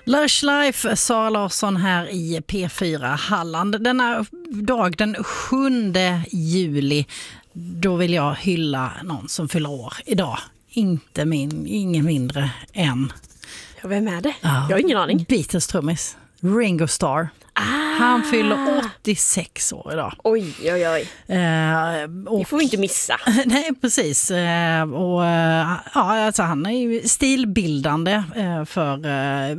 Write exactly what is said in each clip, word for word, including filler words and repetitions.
Lush Life, Sara Larsson här i P fyra Halland. Denna dag, den sjunde juli, då vill jag hylla någon som fyller år idag. Inte min, ingen mindre än... Ja, vem är det? Ja, jag har ingen aning. Beatles trummis, Ringo Starr. Ah. Han fyller åttiosex år idag. Oj, oj, oj. Eh, och, det får vi inte missa. Nej, precis. Eh, och, eh, ja, alltså, han är ju stilbildande eh, för eh,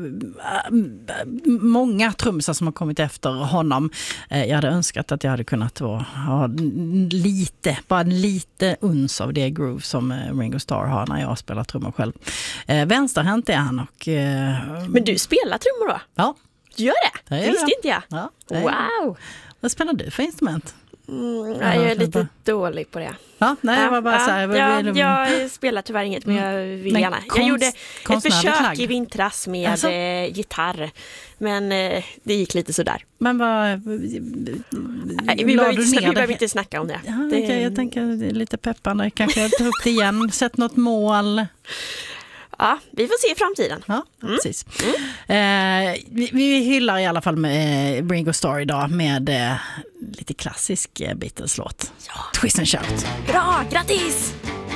många trummisar som har kommit efter honom. Eh, jag hade önskat att jag hade kunnat då, ha lite, bara lite uns av det groove som eh, Ringo Starr har när jag spelar trummor själv. Eh, vänsterhänt är han. Och, eh, Men du spelar trummor då? Ja. Du gör det? Det visste jag. inte jag. Ja, wow! Vad spelar du för instrument? Mm, nej, jag är lite dålig på det. Ja, nej, ja, jag var bara ja, så här, ja, vill, jag spelar tyvärr inget, men jag vill men gärna. konst, jag gjorde ett försök klagg. i vintras med alltså? eh, gitarr, men eh, det gick lite sådär. Men vad... Nej, vi behöver inte, vi behöver inte snacka om det. Ja, det okay, jag tänker det är lite peppande. Kanske jag tar upp det igen, sätt något mål... Ja, vi får se i framtiden. Ja, mm. precis. Mm. Eh, vi, vi hyllar i alla fall med eh, Ringo Starr idag med eh, lite klassisk eh, Beatles-låt. Ja. Twist and shout. Bra, grattis!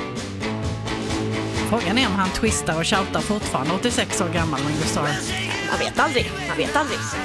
Frågan är om han twistar och shoutar fortfarande. åttiosex år gammal Ringo Starr. Man vet aldrig, man vet aldrig.